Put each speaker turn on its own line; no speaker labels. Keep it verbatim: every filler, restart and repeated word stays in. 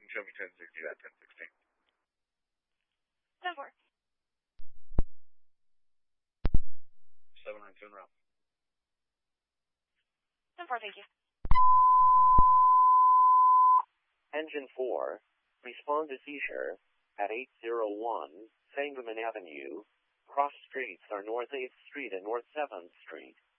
show me ten sixty, that ten sixteen.
ten four.
seven nine two en route.
ten four, thank you.
Engine four, respond to seizure at eight oh one Sangamon Avenue. Cross streets are North eighth Street and North seventh Street.